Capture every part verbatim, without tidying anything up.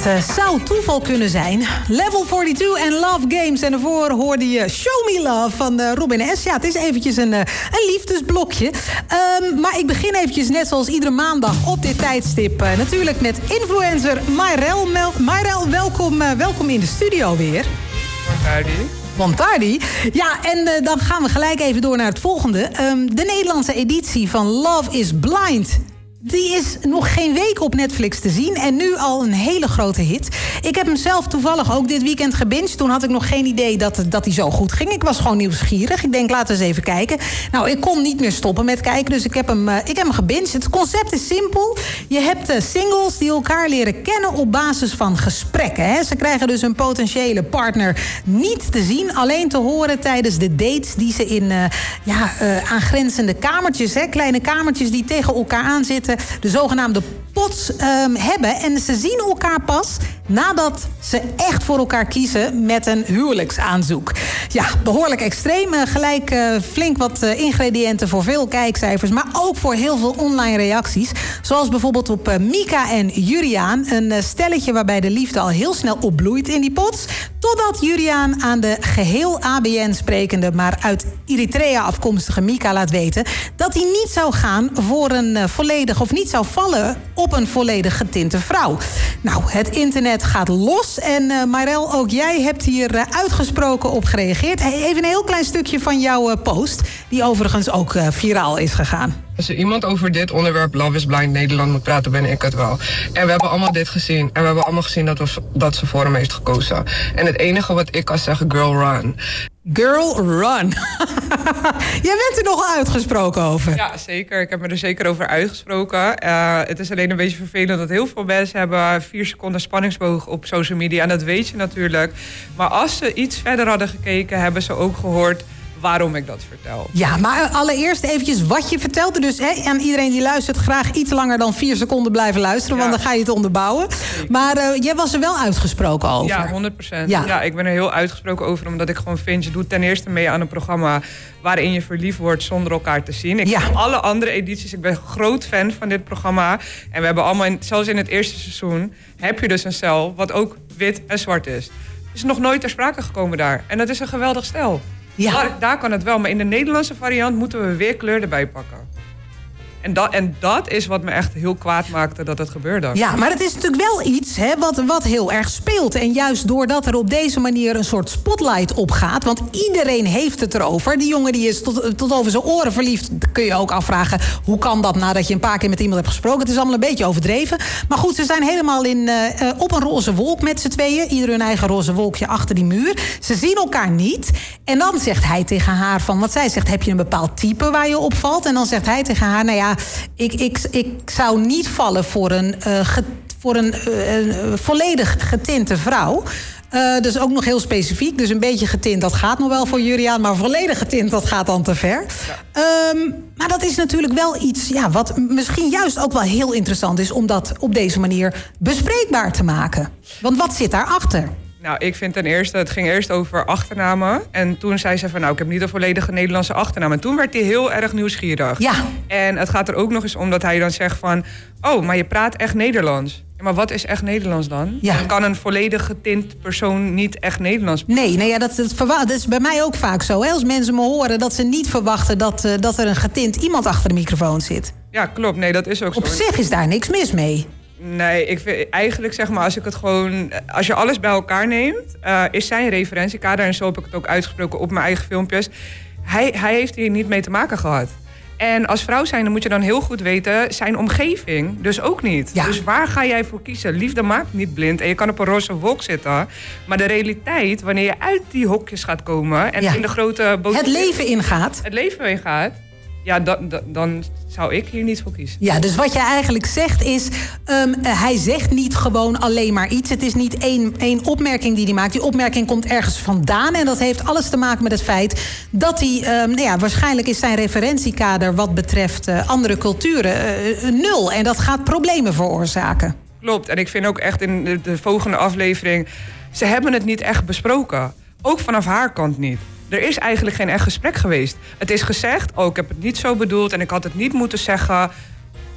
uh, zou toeval kunnen zijn. Level tweeënveertig en Love Games. En daarvoor hoorde je Show Me Love van uh, Robin S. Ja, het is eventjes een, uh, een liefdesblokje. Um, maar ik begin eventjes net zoals iedere maandag op dit tijdstip. Uh, natuurlijk met influencer Mayrel. Mel- Mayrel, welkom, uh, welkom in de studio weer. Montardi. Montardi. Ja, en uh, dan gaan we gelijk even door naar het volgende. Um, de Nederlandse editie van Love is Blind. Die is nog geen week op Netflix te zien en nu al een hele grote hit. Ik heb hem zelf toevallig ook dit weekend gebinged. Toen had ik nog geen idee dat, dat hij zo goed ging. Ik was gewoon nieuwsgierig. Ik denk, laten we eens even kijken. Nou, ik kon niet meer stoppen met kijken, dus ik heb hem, uh, ik heb hem gebinged. Het concept is simpel. Je hebt uh, singles die elkaar leren kennen op basis van gesprekken. Hè. Ze krijgen dus een potentiële partner niet te zien, alleen te horen tijdens de dates die ze in uh, ja, uh, aangrenzende kamertjes, hè, kleine kamertjes die tegen elkaar aanzitten, de zogenaamde pots um, hebben. En ze zien elkaar pas nadat ze echt voor elkaar kiezen met een huwelijksaanzoek. Ja, behoorlijk extreem. Uh, gelijk uh, flink wat uh, ingrediënten voor veel kijkcijfers, maar ook voor heel veel online reacties. Zoals bijvoorbeeld op uh, Mika en Juriaan. Een uh, stelletje waarbij de liefde al heel snel opbloeit in die pots. Totdat Juriaan aan de geheel A B N sprekende, maar uit Eritrea afkomstige Mika laat weten dat hij niet zou gaan voor een uh, volledig, of niet zou vallen op een volledig getinte vrouw. Nou, het internet gaat los en uh, Mayrel, ook jij hebt hier uh, uitgesproken op gereageerd. Hey, even een heel klein stukje van jouw uh, post, die overigens ook uh, viraal is gegaan. Als er iemand over dit onderwerp Love is Blind Nederland moet praten, ben ik het wel. En we hebben allemaal dit gezien. En we hebben allemaal gezien dat, we, dat ze voor hem heeft gekozen. En het enige wat ik kan zeggen, girl run. Girl run. Jij bent er nogal uitgesproken over. Ja, zeker. Ik heb me er zeker over uitgesproken. Uh, het is alleen een beetje vervelend dat heel veel mensen hebben vier seconden spanningsboog op social media. En dat weet je natuurlijk. Maar als ze iets verder hadden gekeken, hebben ze ook gehoord waarom ik dat vertel. Ja, maar allereerst eventjes wat je vertelde. Dus hè, aan iedereen die luistert, graag iets langer dan vier seconden blijven luisteren, ja, want dan ga je het onderbouwen. Zeker. Maar uh, jij was er wel uitgesproken over. Ja, honderd procent. Ja. ja, ik ben er heel uitgesproken over, omdat ik gewoon vind, je doet ten eerste mee aan een programma waarin je verliefd wordt zonder elkaar te zien. Ik ja. heb alle andere edities, ik ben een groot fan van dit programma. En we hebben allemaal, in, zelfs in het eerste seizoen, heb je dus een stel wat ook wit en zwart is. Is nog nooit ter sprake gekomen daar. En dat is een geweldig stel. Ja. Daar, daar kan het wel, maar in de Nederlandse variant moeten we weer kleur erbij pakken. En dat, en dat is wat me echt heel kwaad maakte dat het gebeurde. Ja, maar het is natuurlijk wel iets hè, wat, wat heel erg speelt. En juist doordat er op deze manier een soort spotlight opgaat, want iedereen heeft het erover. Die jongen die is tot, tot over zijn oren verliefd. Dan kun je ook afvragen, hoe kan dat nadat je een paar keer met iemand hebt gesproken? Het is allemaal een beetje overdreven. Maar goed, ze zijn helemaal in, uh, op een roze wolk met z'n tweeën. Ieder hun eigen roze wolkje achter die muur. Ze zien elkaar niet. En dan zegt hij tegen haar van, wat zij zegt, heb je een bepaald type waar je opvalt? En dan zegt hij tegen haar, nou ja, Ik, ik, ik zou niet vallen voor een, uh, ge, voor een uh, volledig getinte vrouw. Uh, dus ook nog heel specifiek. Dus een beetje getint, dat gaat nog wel voor Juriaan. Maar volledig getint, dat gaat dan te ver. Ja. Um, maar dat is natuurlijk wel iets ja, wat misschien juist ook wel heel interessant is om dat op deze manier bespreekbaar te maken. Want wat zit daarachter? Nou, ik vind ten eerste, het ging eerst over achternamen. En toen zei ze van, nou, ik heb niet een volledige Nederlandse achternaam. En toen werd hij heel erg nieuwsgierig. Ja. En het gaat er ook nog eens om dat hij dan zegt van, oh, maar je praat echt Nederlands. Ja, maar wat is echt Nederlands dan? Ja. Dan kan een volledig getint persoon niet echt Nederlands praten. Nee, nee ja, dat, dat, dat is bij mij ook vaak zo. Hè? Als mensen me horen dat ze niet verwachten dat, uh, dat er een getint iemand achter de microfoon zit. Ja, klopt. Nee, dat is ook zo. Op zich is daar niks mis mee. Nee, ik vind eigenlijk zeg maar, als ik het gewoon, als je alles bij elkaar neemt, uh, is zijn referentiekader, en zo heb ik het ook uitgesproken op mijn eigen filmpjes. Hij, hij heeft hier niet mee te maken gehad. En als vrouw zijnde moet je dan heel goed weten, zijn omgeving dus ook niet. Ja. Dus waar ga jij voor kiezen? Liefde maakt niet blind en je kan op een roze wolk zitten. Maar de realiteit, wanneer je uit die hokjes gaat komen en ja. in de grote boot, het leven ingaat. Het leven ingaat. Ja, dan, dan, dan zou ik hier niet voor kiezen. Ja, dus wat je eigenlijk zegt is, Um, uh, hij zegt niet gewoon alleen maar iets. Het is niet één, één opmerking die hij maakt. Die opmerking komt ergens vandaan. En dat heeft alles te maken met het feit dat hij, um, nou ja, waarschijnlijk is zijn referentiekader wat betreft uh, andere culturen uh, nul. En dat gaat problemen veroorzaken. Klopt. En ik vind ook echt in de, de volgende aflevering, ze hebben het niet echt besproken. Ook vanaf haar kant niet. Er is eigenlijk geen echt gesprek geweest. Het is gezegd, oh, ik heb het niet zo bedoeld en ik had het niet moeten zeggen.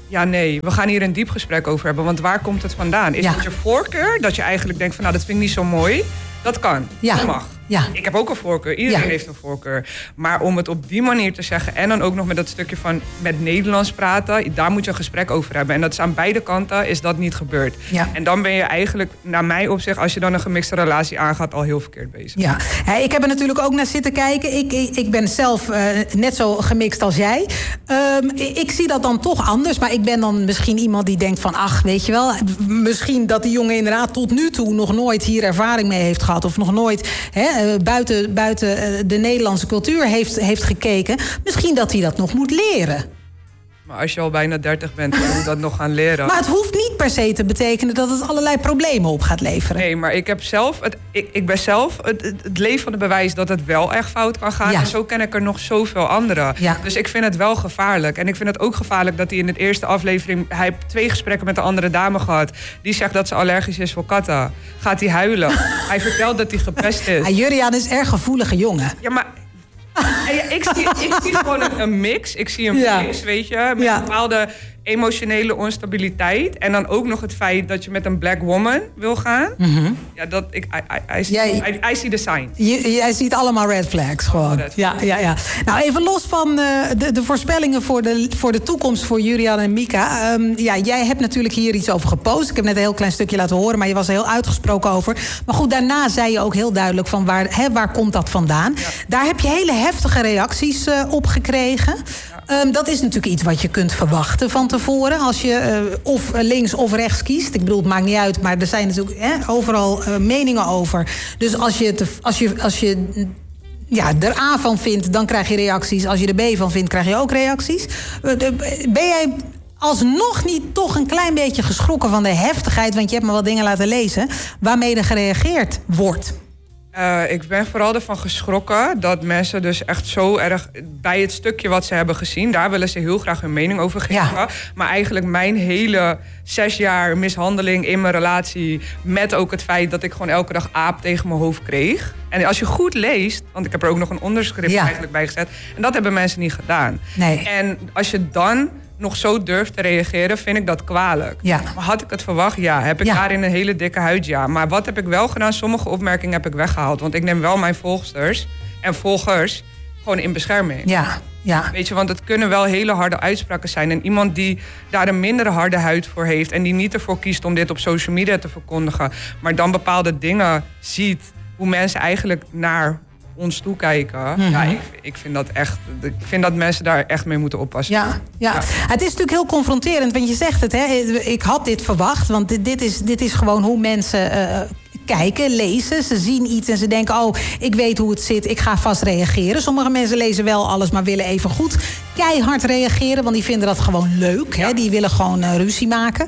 Ja, nee, we gaan hier een diep gesprek over hebben. Want waar komt het vandaan? Is ja. het je voorkeur dat je eigenlijk denkt van... nou, dat vind ik niet zo mooi? Dat kan, ja. dat mag. Ja. Ik heb ook een voorkeur, iedereen ja. heeft een voorkeur. Maar om het op die manier te zeggen... en dan ook nog met dat stukje van met Nederlands praten... daar moet je een gesprek over hebben. En dat is aan beide kanten is dat niet gebeurd. Ja. En dan ben je eigenlijk, naar mijn opzicht... als je dan een gemixte relatie aangaat, al heel verkeerd bezig. Ja, hey, ik heb er natuurlijk ook naar zitten kijken. Ik, ik, ik ben zelf uh, net zo gemixt als jij. Um, ik zie dat dan toch anders. Maar ik ben dan misschien iemand die denkt van... ach, weet je wel, misschien dat die jongen inderdaad tot nu toe... nog nooit hier ervaring mee heeft gehad... of nog nooit... Hè, Uh, buiten, buiten uh, de Nederlandse cultuur heeft, heeft gekeken. Misschien dat hij dat nog moet leren. Maar als je al bijna dertig bent, dan moet je dat nog gaan leren. Maar het hoeft niet per se te betekenen dat het allerlei problemen op gaat leveren. Nee, maar ik heb zelf, het, ik, ik ben zelf het, het, het levende bewijs dat het wel echt fout kan gaan. Ja. En zo ken ik er nog zoveel anderen. Ja. Dus ik vind het wel gevaarlijk. En ik vind het ook gevaarlijk dat hij in de eerste aflevering... hij heeft twee gesprekken met een andere dame gehad. Die zegt dat ze allergisch is voor katten. Gaat hij huilen? Hij vertelt dat hij gepest is. Ja, Juriaan is erg gevoelige jongen. Ja, maar... ik, zie, ik zie gewoon een, een mix. Ik zie een ja. mix, weet je. Met ja. een bepaalde emotionele onstabiliteit. En dan ook nog het feit dat je met een black woman wil gaan. Mm-hmm. Ja, dat ik... I see the signs. Jij ziet allemaal red flags gewoon. Red ja, flags. Ja, ja. Nou, even los van uh, de, de voorspellingen voor de, voor de toekomst voor Juriaan en Mika. Um, ja, jij hebt natuurlijk hier iets over gepost. Ik heb net een heel klein stukje laten horen, maar je was er heel uitgesproken over. Maar goed, daarna zei je ook heel duidelijk van waar, hè, waar komt dat vandaan? Ja. Daar heb je hele heftige reacties uh, op gekregen. Ja. Um, dat is natuurlijk iets wat je kunt verwachten van tevoren. Als je uh, of links of rechts kiest. Ik bedoel, het maakt niet uit, maar er zijn natuurlijk hè, overal uh, meningen over. Dus als je, te, als je, als je ja, er A van vindt, dan krijg je reacties. Als je er B van vindt, krijg je ook reacties. Uh, de, ben jij alsnog niet toch een klein beetje geschrokken van de heftigheid... want je hebt me wat dingen laten lezen... waarmee er gereageerd wordt? Uh, ik ben vooral ervan geschrokken dat mensen dus echt zo erg... bij het stukje wat ze hebben gezien... daar willen ze heel graag hun mening over geven. Ja. Maar eigenlijk mijn hele zes jaar mishandeling in mijn relatie... met ook het feit dat ik gewoon elke dag aap tegen mijn hoofd kreeg. En als je goed leest... want ik heb er ook nog een onderschrift ja. eigenlijk bij gezet... en dat hebben mensen niet gedaan. Nee. En als je dan... nog zo durft te reageren, vind ik dat kwalijk. Ja. Maar had ik het verwacht? Ja. Heb ik ja. daarin een hele dikke huid? Ja. Maar wat heb ik wel gedaan? Sommige opmerkingen heb ik weggehaald. Want ik neem wel mijn volgsters en volgers gewoon in bescherming. Ja. Ja. Weet je, want het kunnen wel hele harde uitspraken zijn. En iemand die daar een minder harde huid voor heeft... en die niet ervoor kiest om dit op social media te verkondigen... maar dan bepaalde dingen ziet... hoe mensen eigenlijk naar... ons toekijken. Mm-hmm. Ja, ik, ik vind dat echt. Ik vind dat mensen daar echt mee moeten oppassen. Ja, ja. ja. Het is natuurlijk heel confronterend, want je zegt het, hè? Ik had dit verwacht, want dit, dit, is, dit is gewoon hoe mensen uh, kijken, lezen. Ze zien iets en ze denken, oh, ik weet hoe het zit, ik ga vast reageren. Sommige mensen lezen wel alles, maar willen even goed keihard reageren, want die vinden dat gewoon leuk. Ja. Hè? Die willen gewoon uh, ruzie maken.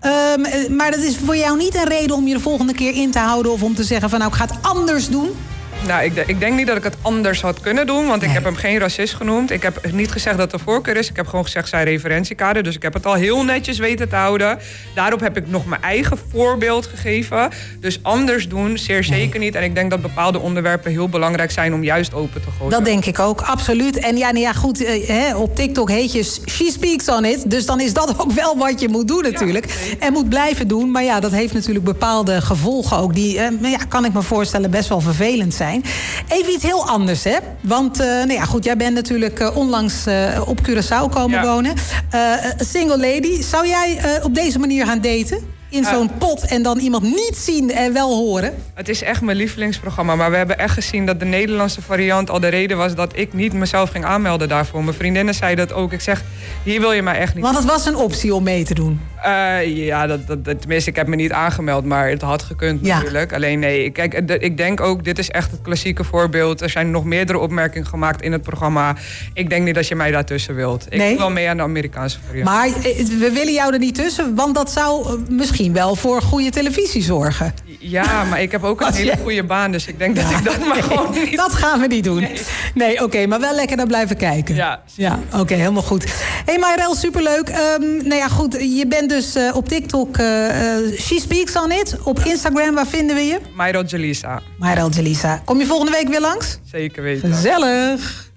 Um, maar dat is voor jou niet een reden om je de volgende keer in te houden of om te zeggen van, nou, ik ga het anders doen. Nou, ik, ik denk niet dat ik het anders had kunnen doen. Want nee. ik heb hem geen racist genoemd. Ik heb niet gezegd dat er voorkeur is. Ik heb gewoon gezegd zijn referentiekader. Dus ik heb het al heel netjes weten te houden. Daarop heb ik nog mijn eigen voorbeeld gegeven. Dus anders doen, zeer nee. zeker niet. En ik denk dat bepaalde onderwerpen heel belangrijk zijn om juist open te gooien. Dat denk ik ook, absoluut. En ja, nou ja goed, eh, op TikTok heet je She Speaks on It. Dus dan is dat ook wel wat je moet doen natuurlijk. Ja, en moet blijven doen. Maar ja, dat heeft natuurlijk bepaalde gevolgen ook. Die, eh, ja, kan ik me voorstellen, best wel vervelend zijn. Even iets heel anders, hè? Want, uh, nou ja, goed, jij bent natuurlijk uh, onlangs uh, op Curaçao komen ja. wonen. Uh, single lady, zou jij uh, op deze manier gaan daten? In zo'n uh, pot en dan iemand niet zien en wel horen? Het is echt mijn lievelingsprogramma. Maar we hebben echt gezien dat de Nederlandse variant al de reden was... dat ik niet mezelf ging aanmelden daarvoor. Mijn vriendinnen zeiden dat ook. Ik zeg, hier wil je mij echt niet... Want het was een optie om mee te doen? Uh, ja, dat, dat, dat, tenminste, ik heb me niet aangemeld. Maar het had gekund ja. natuurlijk. Alleen nee, kijk, de, ik denk ook, dit is echt het klassieke voorbeeld. Er zijn nog meerdere opmerkingen gemaakt in het programma. Ik denk niet dat je mij daartussen wilt. Ik nee? wil wel mee aan de Amerikaanse variant. Maar we willen jou er niet tussen, want dat zou uh, misschien... wel voor goede televisie zorgen. Ja, maar ik heb ook een hele goede baan, dus ik denk ja, dat ik dat maar nee, gewoon niet... Dat gaan we niet doen. Nee, nee oké, okay, maar wel lekker naar blijven kijken. Ja. Ja, oké, okay, helemaal goed. Hé, hey, Mayrel, superleuk. Um, nou ja, goed, je bent dus uh, op TikTok... Uh, uh, She Speaks on It. Op Instagram, waar vinden we je? Mayrel Jalisa. Mayrel Jalisa. Kom je volgende week weer langs? Zeker weten. Gezellig.